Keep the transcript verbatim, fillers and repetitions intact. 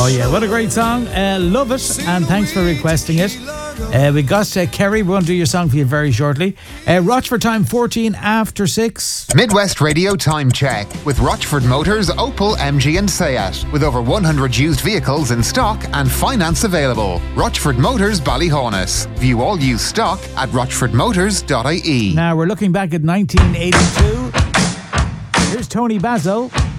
Oh yeah, what a great song. Uh, love it, and thanks for requesting it. Uh, we got uh, Kerry. We're going to do your song for you very shortly. Uh, Rochford time fourteen after six. Midwest Radio Time Check with Rochford Motors, Opel, M G and Seat. With over one hundred used vehicles in stock and finance available. Rochford Motors, Ballyhonus. View all used stock at rochford motors dot I E. Now we're looking back at nineteen eighty-two. Here's Tony Basil.